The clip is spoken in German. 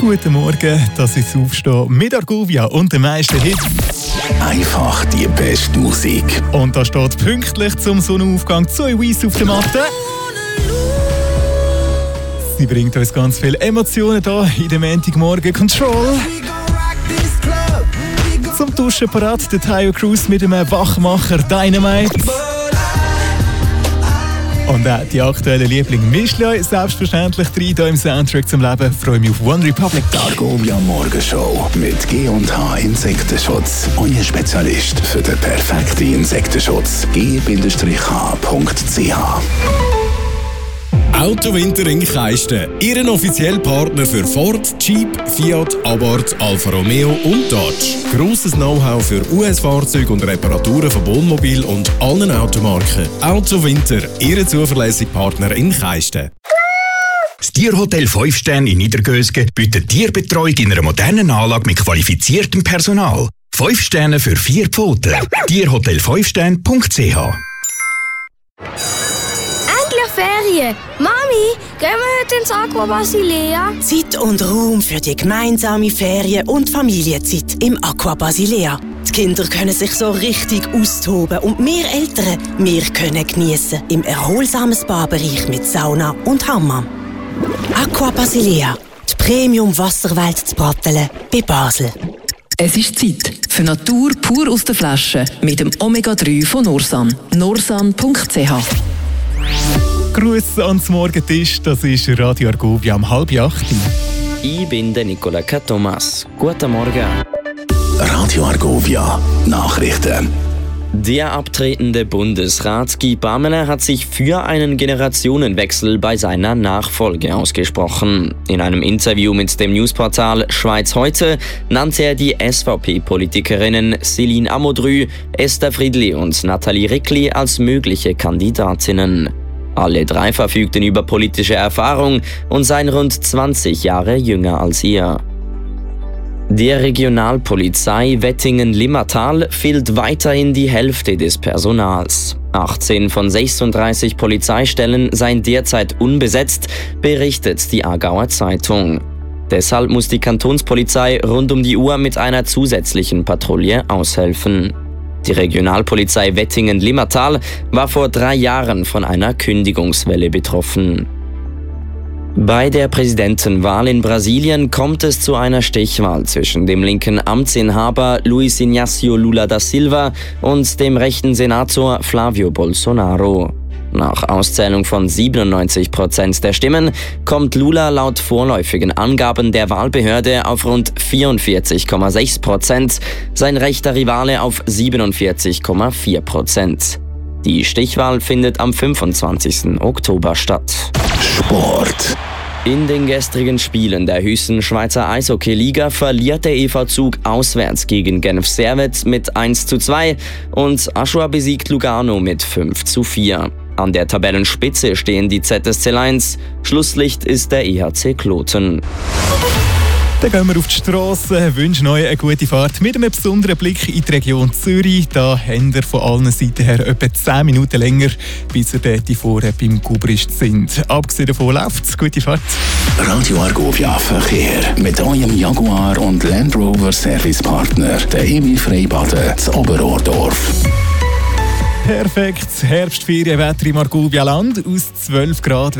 Guten Morgen, das ist Aufstehen mit Argovia und den meisten Hits. Einfach die beste Musik. Und da steht pünktlich zum Sonnenaufgang Zoe Wees auf der Matte. Sie bringt uns ganz viele Emotionen hier in dem Montagmorgen. Control. Zum Duschen parat der Tayo Cruz mit dem Wachmacher Dynamite. Und auch die aktuelle Liebling Mischlei selbstverständlich rein hier im Soundtrack zum Leben. Freue mich auf One Republic. Die Argovia Morgenshow mit G&H Insektenschutz. Euer Spezialist für den perfekten Insektenschutz. g-h.ch. Autowinter in Keisten. Ihren offiziellen Partner für Ford, Jeep, Fiat, Abarth, Alfa Romeo und Dodge. Grosses Know-how für US-Fahrzeuge und Reparaturen von Wohnmobil und allen Automarken. Autowinter, Ihr zuverlässiger Partner in Keisten. Das Tierhotel 5 Sterne in Niedergösgen bietet Tierbetreuung in einer modernen Anlage mit qualifiziertem Personal. 5 Sterne für 4 Pfoten. Tierhotel5stern.ch. Ferien. Mami, gehen wir heute ins Aqua Basilea? Zeit und Raum für die gemeinsame Ferien- und Familienzeit im Aqua Basilea. Die Kinder können sich so richtig austoben und wir Eltern, wir können geniessen im erholsamen Spa-Bereich mit Sauna und Hammam. Aqua Basilea, die Premium-Wasserwelt zu Brattelen bei Basel. Es ist Zeit für Natur pur aus der Flasche mit dem Omega-3 von Norsan. norsan.ch. Gruß ans Morgentisch, das ist Radio Argovia um 7:30. Ich bin der Nicola Thomas. Guten Morgen. Radio Argovia Nachrichten. Der abtretende Bundesrat Guy Parmelin hat sich für einen Generationenwechsel bei seiner Nachfolge ausgesprochen. In einem Interview mit dem Newsportal Schweiz heute nannte er die SVP-Politikerinnen Céline Amodrü, Esther Friedli und Nathalie Rickli als mögliche Kandidatinnen. Alle drei verfügten über politische Erfahrung und seien rund 20 Jahre jünger als ihr. Der Regionalpolizei Wettingen-Limmatal fehlt weiterhin die Hälfte des Personals. 18 von 36 Polizeistellen seien derzeit unbesetzt, berichtet die Aargauer Zeitung. Deshalb muss die Kantonspolizei rund um die Uhr mit einer zusätzlichen Patrouille aushelfen. Die Regionalpolizei Wettingen-Limmatal war vor 3 Jahren von einer Kündigungswelle betroffen. Bei der Präsidentenwahl in Brasilien kommt es zu einer Stichwahl zwischen dem linken Amtsinhaber Luiz Inácio Lula da Silva und dem rechten Senator Flávio Bolsonaro. Nach Auszählung von 97% der Stimmen kommt Lula laut vorläufigen Angaben der Wahlbehörde auf rund 44,6%, sein rechter Rivale auf 47,4%. Die Stichwahl findet am 25. Oktober statt. Sport. In den gestrigen Spielen der höchsten Schweizer Eishockey-Liga verliert der EV Zug auswärts gegen Genf Servette mit 1:2 und Aschua besiegt Lugano mit 5:4. An der Tabellenspitze stehen die ZSC Lions. Schlusslicht ist der EHC Kloten. Dann gehen wir auf die Strasse, wünschen euch eine gute Fahrt mit einem besonderen Blick in die Region Zürich. Da habt ihr von allen Seiten her etwa 10 Minuten länger, bis ihr dort vorne beim Gubrist sind. Abgesehen davon läuft's. Gute Fahrt. Radio Argovia Verkehr mit eurem Jaguar und Land Rover Servicepartner, der Emil Freibaden zu Oberordorf. Perfekt, Herbstferienwetter im Argovia Land aus 12 Grad.